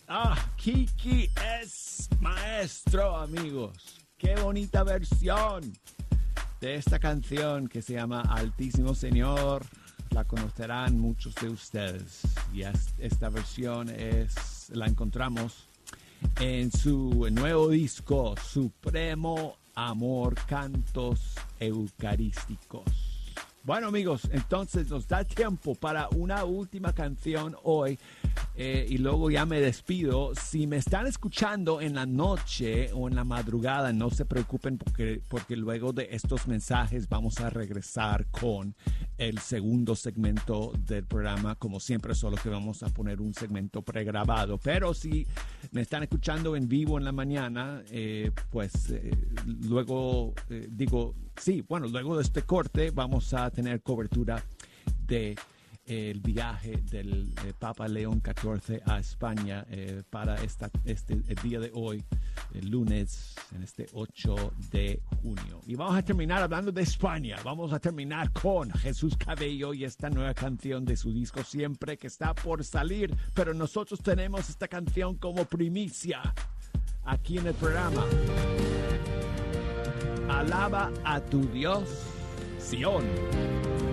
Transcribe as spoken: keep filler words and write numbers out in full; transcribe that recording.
Ah, Kiki es maestro, amigos. Qué bonita versión de esta canción que se llama Altísimo Señor. La conocerán muchos de ustedes. Y esta versión es, la encontramos en su nuevo disco, Supremo Amor, Cantos Eucarísticos. Bueno, amigos, entonces nos da tiempo para una última canción hoy eh, y luego ya me despido. Si me están escuchando en la noche o en la madrugada, no se preocupen porque, porque luego de estos mensajes vamos a regresar con el segundo segmento del programa. Como siempre, solo que vamos a poner un segmento pregrabado. Pero si me están escuchando en vivo en la mañana, eh, pues eh, luego eh, digo... Sí, bueno, luego de este corte vamos a tener cobertura de eh, el viaje del eh, Papa León catorce a España eh, para esta, este, el día de hoy, el lunes, en este ocho de junio. Y vamos a terminar hablando de España. Vamos a terminar con Jesús Cabello y esta nueva canción de su disco Siempre, que está por salir. Pero nosotros tenemos esta canción como primicia aquí en el programa. Alaba a tu Dios, Sión.